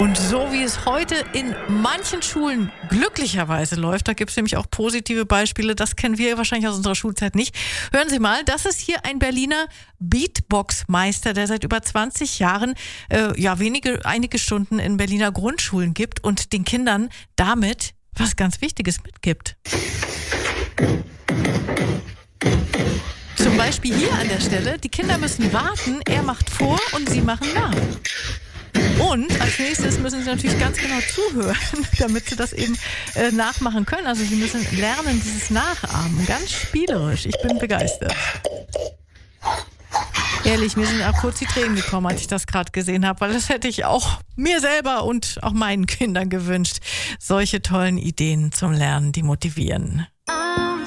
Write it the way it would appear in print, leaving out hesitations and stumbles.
Und so wie es heute in manchen Schulen glücklicherweise läuft, da gibt es nämlich auch positive Beispiele, das kennen wir wahrscheinlich aus unserer Schulzeit nicht. Hören Sie mal, das ist hier ein Berliner Beatbox-Meister, der seit über 20 Jahren einige Stunden in Berliner Grundschulen gibt und den Kindern damit was ganz Wichtiges mitgibt. Zum Beispiel hier an der Stelle, die Kinder müssen warten, er macht vor und sie machen nach. Und als nächstes müssen sie natürlich ganz genau zuhören, damit sie das eben nachmachen können. Also sie müssen lernen, dieses Nachahmen, ganz spielerisch. Ich bin begeistert. Ehrlich, mir sind auch kurz die Tränen gekommen, als ich das gerade gesehen habe, weil das hätte ich auch mir selber und auch meinen Kindern gewünscht. Solche tollen Ideen zum Lernen, die motivieren.